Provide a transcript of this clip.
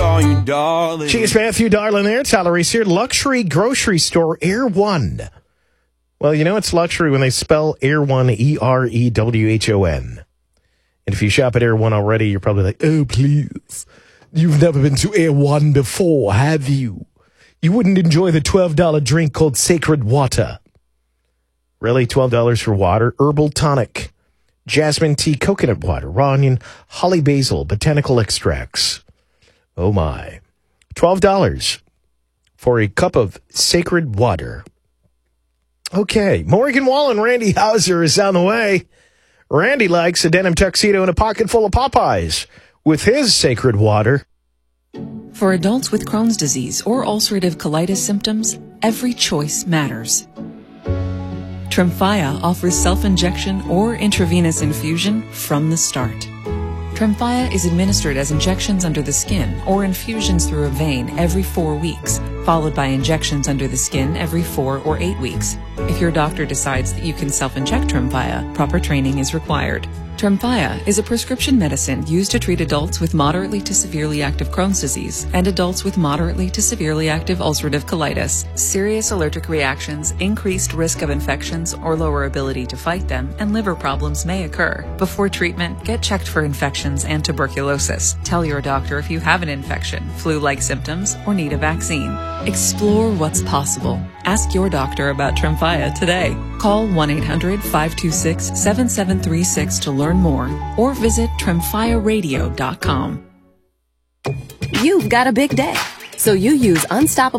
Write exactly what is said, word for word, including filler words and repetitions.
call you darling. Cheers, Matthew Darlin there. Tyler Reese here. Luxury grocery store Air One. Well, you know it's luxury when they spell Air One, E R E W H O N. And if you shop at Air One already, you're probably like, oh, please. You've never been to Air One before, have you? You wouldn't enjoy the twelve dollars drink called Sacred Water. Really? twelve dollars for water? Herbal tonic, jasmine tea, coconut water, raw onion, holly basil, botanical extracts. Oh, my. twelve dollars for a cup of Sacred Water. Okay, Morgan Wallen, Randy Hauser is on the way. Randy likes a denim tuxedo and a pocket full of Popeyes with his Sacred Water. For adults with Crohn's disease or ulcerative colitis symptoms, every choice matters. Tremfya offers self-injection or intravenous infusion from the start. Tremfya is administered as injections under the skin or infusions through a vein every four weeks, followed by injections under the skin every four or eight weeks. If your doctor decides that you can self-inject Tremfya, proper training is required. Tremfya is a prescription medicine used to treat adults with moderately to severely active Crohn's disease and adults with moderately to severely active ulcerative colitis. Serious allergic reactions, increased risk of infections or lower ability to fight them, and liver problems may occur. Before treatment, get checked for infections and tuberculosis. Tell your doctor if you have an infection, flu-like symptoms, or need a vaccine. Explore what's possible. Ask your doctor about Tremfya today. Call one eight hundred, five two six, seven seven three six to learn more or visit tremfya radio dot com. You've got a big day, so you use Unstoppable